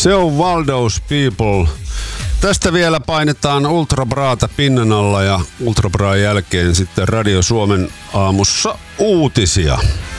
Se on Waldo's People. Tästä vielä painetaan Ultra Brata pinnan alla ja Ultra Bran jälkeen sitten Radio Suomen aamussa uutisia.